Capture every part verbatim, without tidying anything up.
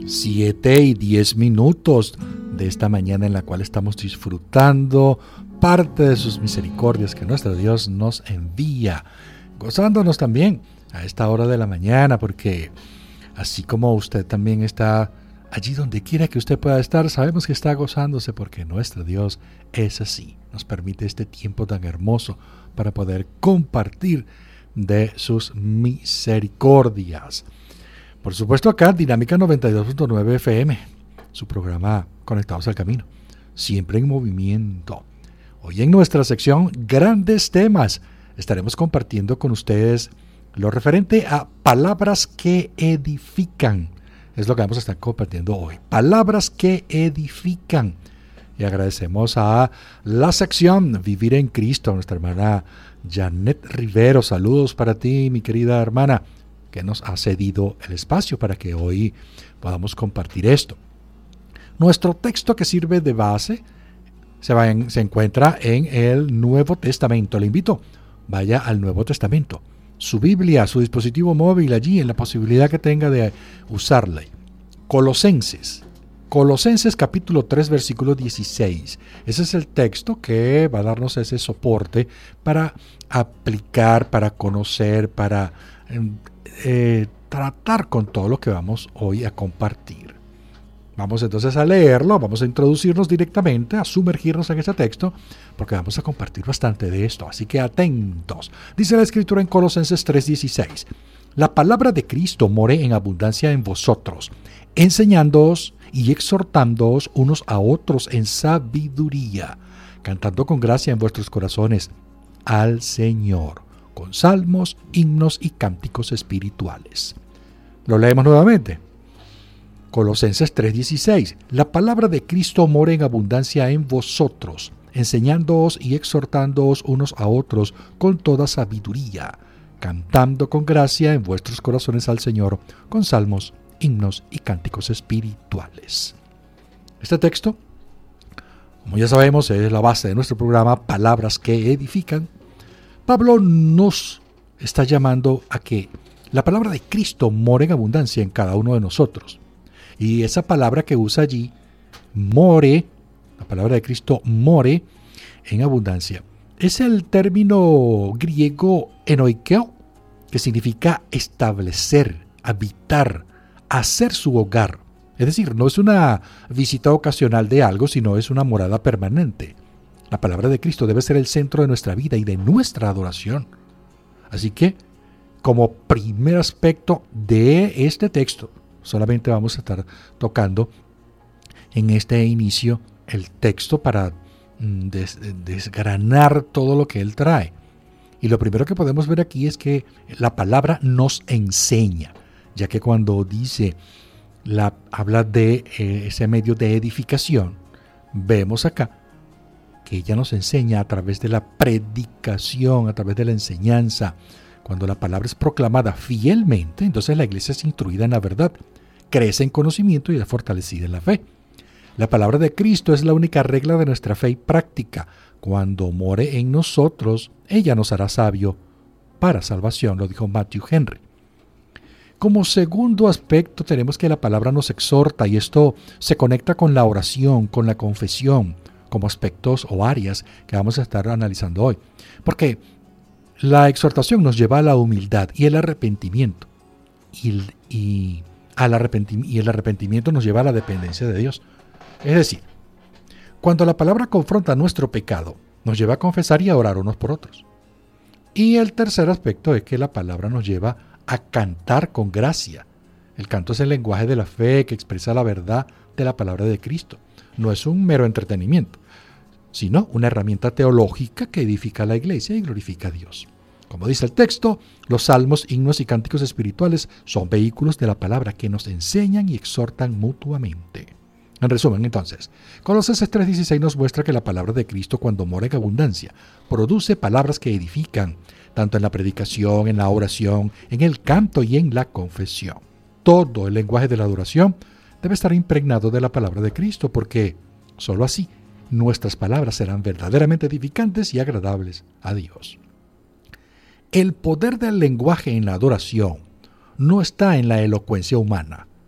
Siete y diez minutos de esta mañana en la cual estamos disfrutando parte de sus misericordias que nuestro Dios nos envía, gozándonos también a esta hora de la mañana, porque así como usted también está allí donde quiera que usted pueda estar, sabemos que está gozándose porque nuestro Dios es así, nos permite este tiempo tan hermoso para poder compartir de sus misericordias. Por supuesto acá, Dinámica noventa y dos punto nueve F M, su programa Conectados al Camino, siempre en movimiento. Hoy en nuestra sección Grandes Temas estaremos compartiendo con ustedes lo referente a palabras que edifican. Es lo que vamos a estar compartiendo hoy. Palabras que edifican. Y agradecemos a la sección Vivir en Cristo, a nuestra hermana Janet Rivero. Saludos para ti, mi querida hermana, que nos ha cedido el espacio para que hoy podamos compartir esto. Nuestro texto que sirve de base se, va en, se encuentra en el Nuevo Testamento. Le invito, vaya al Nuevo Testamento. Su Biblia, su dispositivo móvil allí, en la posibilidad que tenga de usarla. Colosenses. Colosenses capítulo tres, versículo dieciséis. Ese es el texto que va a darnos ese soporte para aplicar, para conocer, para eh, tratar con todo lo que vamos hoy a compartir. Vamos entonces a leerlo, vamos a introducirnos directamente, a sumergirnos en este texto, porque vamos a compartir bastante de esto, así que atentos. Dice la Escritura en Colosenses tres dieciséis, la palabra de Cristo more en abundancia en vosotros, enseñándoos y exhortándoos unos a otros en sabiduría, cantando con gracia en vuestros corazones al Señor, con salmos, himnos y cánticos espirituales. Lo leemos nuevamente. Colosenses tres dieciséis, la palabra de Cristo mora en abundancia en vosotros, enseñándoos y exhortándoos unos a otros con toda sabiduría, cantando con gracia en vuestros corazones al Señor, con salmos, himnos y cánticos espirituales. Este texto, como ya sabemos, es la base de nuestro programa Palabras que Edifican. Pablo nos está llamando a que la palabra de Cristo more en abundancia en cada uno de nosotros. Y esa palabra que usa allí, more, la palabra de Cristo more en abundancia, es el término griego enoikeo, que significa establecer, habitar, hacer su hogar. Es decir, no es una visita ocasional de algo, sino es una morada permanente. La palabra de Cristo debe ser el centro de nuestra vida y de nuestra adoración. Así que, como primer aspecto de este texto, solamente vamos a estar tocando en este inicio el texto para des- desgranar todo lo que él trae. Y lo primero que podemos ver aquí es que la palabra nos enseña, ya que cuando dice, la, habla de eh, ese medio de edificación, vemos acá que ella nos enseña a través de la predicación, a través de la enseñanza. Cuando la palabra es proclamada fielmente, entonces la iglesia es instruida en la verdad, crece en conocimiento y es fortalecida en la fe. La palabra de Cristo es la única regla de nuestra fe y práctica. Cuando more en nosotros, ella nos hará sabio para salvación, lo dijo Matthew Henry. Como segundo aspecto tenemos que la palabra nos exhorta, y esto se conecta con la oración, con la confesión, como aspectos o áreas que vamos a estar analizando hoy. Porque la exhortación nos lleva a la humildad y el arrepentimiento. Y, y, al arrepentimiento, y el arrepentimiento nos lleva a la dependencia de Dios. Es decir, cuando la palabra confronta nuestro pecado, nos lleva a confesar y a orar unos por otros. Y el tercer aspecto es que la palabra nos lleva a cantar con gracia. El canto es el lenguaje de la fe que expresa la verdad de la palabra de Cristo. No es un mero entretenimiento, sino una herramienta teológica que edifica a la iglesia y glorifica a Dios. Como dice el texto, los salmos, himnos y cánticos espirituales son vehículos de la palabra que nos enseñan y exhortan mutuamente. En resumen, entonces, Colosenses tres dieciséis nos muestra que la palabra de Cristo, cuando mora en abundancia, produce palabras que edifican, tanto en la predicación, en la oración, en el canto y en la confesión. Todo el lenguaje de la adoración debe estar impregnado de la palabra de Cristo, porque sólo así nuestras palabras serán verdaderamente edificantes y agradables a Dios. El poder del lenguaje en la adoración no está en la elocuencia humana,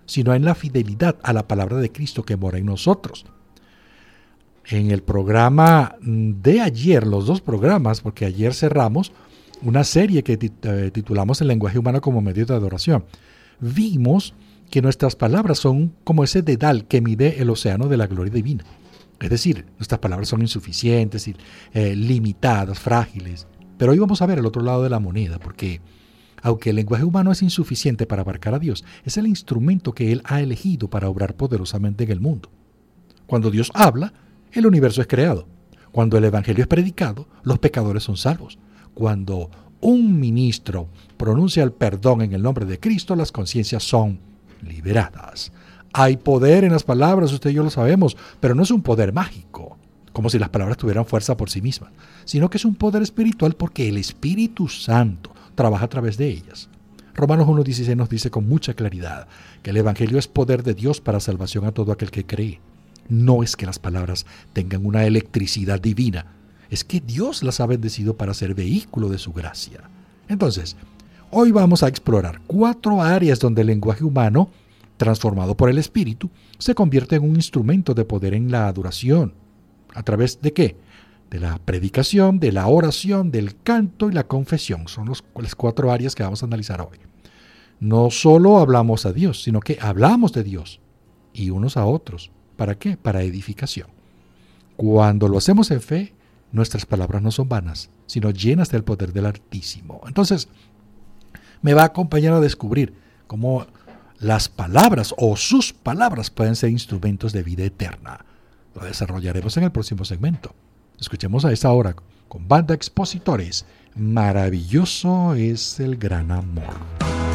sino en la fidelidad a la palabra de Cristo que mora en nosotros. En el programa de ayer, los dos programas, porque ayer cerramos una serie que titulamos El lenguaje humano como medio de adoración, vimos que nuestras palabras son como ese dedal que mide el océano de la gloria divina. Es decir, nuestras palabras son insuficientes, eh, limitadas, frágiles. Pero hoy vamos a ver el otro lado de la moneda, porque aunque el lenguaje humano es insuficiente para abarcar a Dios, es el instrumento que Él ha elegido para obrar poderosamente en el mundo. Cuando Dios habla, el universo es creado. Cuando el evangelio es predicado, los pecadores son salvos. Cuando un ministro pronuncia el perdón en el nombre de Cristo, las conciencias son liberadas. Hay poder en las palabras, usted y yo lo sabemos, pero no es un poder mágico, como si las palabras tuvieran fuerza por sí mismas, sino que es un poder espiritual porque el Espíritu Santo trabaja a través de ellas. Romanos uno dieciséis nos dice con mucha claridad que el evangelio es poder de Dios para salvación a todo aquel que cree. No es que las palabras tengan una electricidad divina, es que Dios las ha bendecido para ser vehículo de su gracia. Entonces, hoy vamos a explorar cuatro áreas donde el lenguaje humano, transformado por el Espíritu, se convierte en un instrumento de poder en la adoración. ¿A través de qué? De la predicación, de la oración, del canto y la confesión. Son los, las cuatro áreas que vamos a analizar hoy. No solo hablamos a Dios, sino que hablamos de Dios y unos a otros. ¿Para qué? Para edificación. Cuando lo hacemos en fe, nuestras palabras no son vanas, sino llenas del poder del Altísimo. Entonces, me va a acompañar a descubrir cómo las palabras o sus palabras pueden ser instrumentos de vida eterna. Lo desarrollaremos en el próximo segmento. Escuchemos a esta hora con Banda Expositores. Maravilloso es el gran amor.